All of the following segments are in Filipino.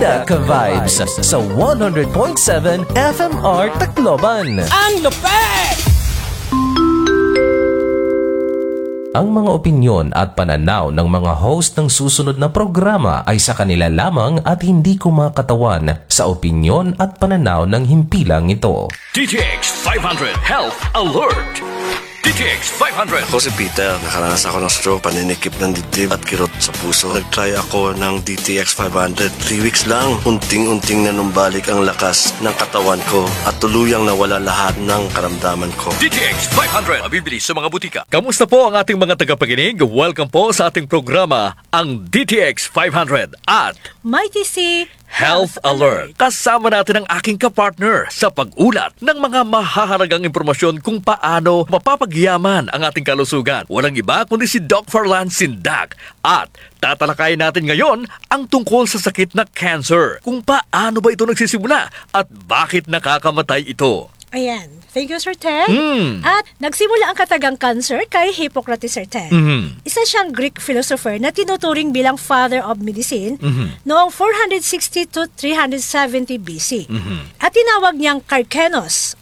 Bida ka-vibes sa 100.7 FMR Tacloban. Ang lupet! Ang mga opinyon at pananaw ng mga host ng susunod na programa ay sa kanila lamang at hindi kumakatawan sa opinyon at pananaw ng himpilang ito. DTX 500 Health Alert! DTX 500! Ako si Peter. Nakaranas ako ng stroke, paninikip ng dibdib at kirot sa puso. Nag-try ako ng DTX 500. 3 weeks lang. Unting-unting nanumbalik ang lakas ng katawan ko at tuluyang nawala lahat ng karamdaman ko. DTX 500! Mabibili sa mga butika. Kamusta po ang ating mga tagapakinig? Welcome po sa ating programa, ang DTX 500 at Mighty C Health Alert. Kasama natin ang aking kapartner sa pag-ulat ng mga mahahalagang impormasyon kung paano mapapagyaman ang ating kalusugan. Walang iba kundi si Doc Farlan Sindak. At tatalakayin natin ngayon ang tungkol sa sakit na cancer. Kung paano ba ito nagsisimula at bakit nakakamatay ito. Ayan. Thank you, Sir Ted. At nagsimula ang katagang cancer kay Hippocrates, Sir Ted. Isa siyang Greek philosopher na tinuturing bilang father of medicine noong 460 to 370 BC. At tinawag niyang Carcenos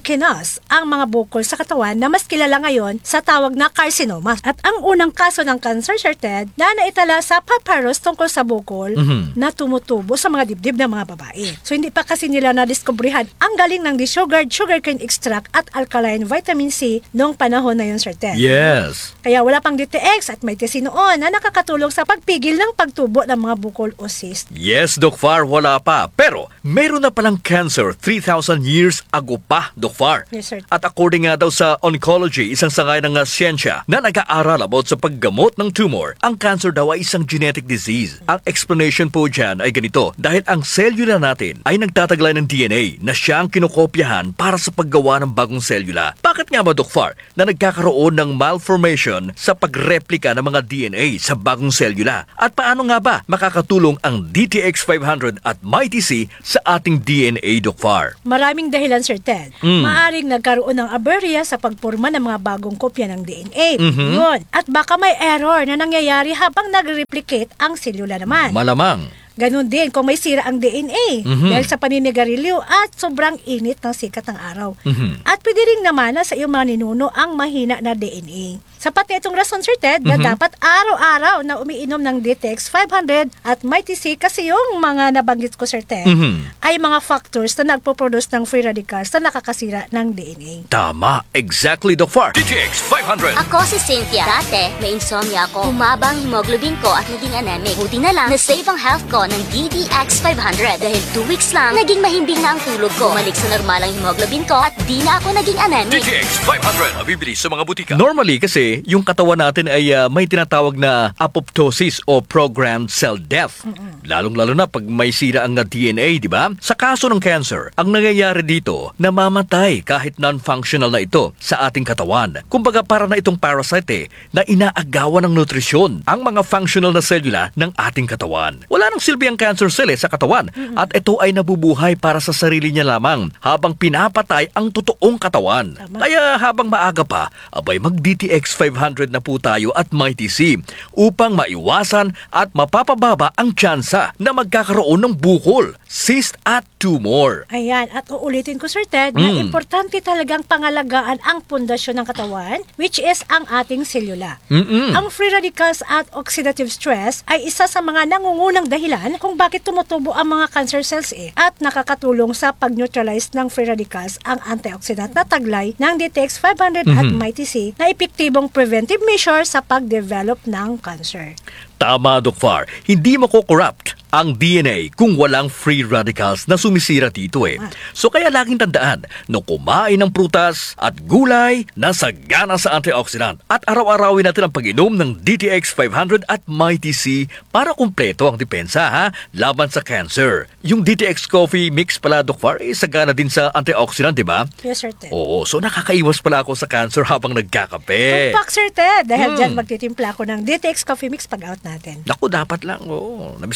ang mga bukol sa katawan na mas kilala ngayon sa tawag na carcinoma. At ang unang kaso ng cancer, Sir Ted, na naitala sa papyrus tungkol sa bukol na tumutubo sa mga dibdib ng mga babae. So hindi pa kasi nila nadiskubrihan ang galing ng sugarcane extract at alkaline vitamin C noong panahon na yun, Sir Ted. Yes. Kaya wala pang DTX at may TC noon na nakakatulong sa pagpigil ng pagtubo ng mga bukol o cyst. Yes, Doc Far, wala pa. Pero meron na palang cancer 3,000 years ago pa, Doc Far. Yes, sir. At according nga daw sa oncology, isang sangay ng siyensya na nag-aaral about sa paggamot ng tumor, ang cancer daw ay isang genetic disease. Ang explanation po dyan ay ganito, dahil ang selula natin ay nagtataglay ng DNA na siyang kinokopyahan para sa paggawa ng bagong selula. Bakit nga ba, Doc Far, na nagkakaroon ng malformation sa pagreplika ng mga DNA sa bagong selula? At paano nga ba makakatulong ang DTX 500 at Mighty C sa ating DNA, Doc Far? Maraming dahilan, Sir Ted. Maaring nagkaroon ng aberya sa pagporma ng mga bagong kopya ng DNA. Yun. At baka may error na nangyayari habang nag-replicate ang selula naman. Malamang. Ganon din kung may sira ang DNA dahil sa paninigarilyo at sobrang init ng sikat ng araw. At pwede rin naman na sa iyong mga ninuno ang mahina na DNA. Sapat na itong rason, Sir Ted, na dapat araw-araw na umiinom ng DTX 500 at Mighty C kasi yung mga nabanggit ko, Sir Ted, ay mga factors na nagpo-produce ng free radicals na nakakasira ng DNA. Tama. Exactly, Doc Far. DTX 500. Ako si Cynthia. Dati, may insomnia ako. Humaba ang hemoglobin ko at naging anemic. Buti na lang, na-save ang health ko ng DDX 500. Dahil 2 weeks lang, naging mahimbing na ang tulog ko. Bumalik sa normal ang hemoglobin ko at di na ako naging anemic. DTX 500. Mabibili sa mga butika. Normally kasi, yung katawan natin ay may tinatawag na apoptosis o programmed cell death. Lalong-lalo na pag may sira ang DNA, di ba? Sa kaso ng cancer, ang nangyayari dito, namamatay kahit non-functional na ito sa ating katawan. Kumbaga para na itong parasite na inaagawan ng nutrisyon ang mga functional na selula ng ating katawan. Wala nang silbi ang cancer cell sa katawan at ito ay nabubuhay para sa sarili niya lamang habang pinapatay ang totoong katawan. Kaya habang maaga pa, abay mag-DTX 500 na po tayo at Mighty C upang maiwasan at mapapababa ang tsansa na magkakaroon ng bukol, cyst at tumor. Ayan, at uulitin ko, Sir Ted, na importante talagang pangalagaan ang pundasyon ng katawan, which is ang ating selula. Ang free radicals at oxidative stress ay isa sa mga nangungunang dahilan kung bakit tumutubo ang mga cancer cells at nakakatulong sa pag-neutralize ng free radicals ang antioxidant na taglay ng DTX 500 at Mighty C na epektibong preventive measure sa pag-develop ng cancer. Tama, Doc Far. Hindi mako-corrupt ang DNA kung walang free radicals na sumisira dito So kaya laging tandaan na kumain ng prutas at gulay na sagana sa antioxidant at araw-arawin natin ang pag-inom ng DTX 500 at Mighty C para kumpleto ang depensa laban sa cancer. Yung DTX coffee mix pala, Doc Far, sagana din sa antioxidant, di ba? Yes, Sir Ted. Oo, so nakakaiwas pala ako sa cancer habang nagkakape. Tumpak, Sir Ted, dahil dyan magtitimpla ako ng DTX coffee mix pag-out natin. Naku, dapat lang. Oo, namiss ko ng kape.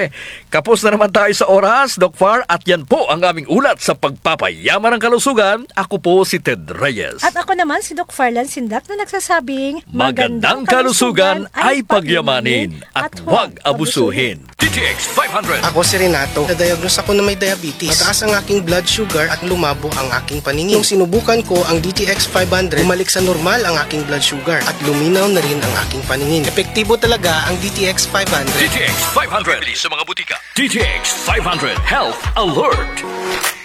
kape. Kapos na naman tayo sa oras, Doc Far, at yan po ang aming ulat sa pagpapayaman ng kalusugan. Ako po si Ted Reyes. At ako naman si Doc Farlan Sindak na nagsasabing Magandang kalusugan ay pagyamanin at huwag abusuhin. DTX 500. Ako si Renato. Na-diagnose ako na may diabetes. Mataas ang aking blood sugar at lumabo ang aking paningin. Nung sinubukan ko ang DTX 500, bumalik sa normal ang aking blood sugar at luminaw na rin ang aking paningin. Epektibo talaga ang DTX 500. DTX 500. Bili sa mga butika. DTX 500 Health Alert.